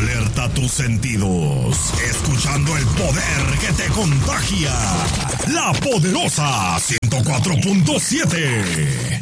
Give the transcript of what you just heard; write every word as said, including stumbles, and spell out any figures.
Alerta tus sentidos, escuchando el poder que te contagia. La Poderosa ciento cuatro punto siete.